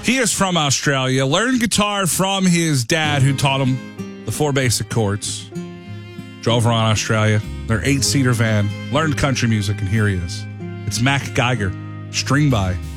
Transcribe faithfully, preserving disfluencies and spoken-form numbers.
He is from Australia, learned guitar from his dad who taught him the four basic chords. Drove around Australia, their eight-seater van, learned country music, and here he is. It's Mac Geiger, string by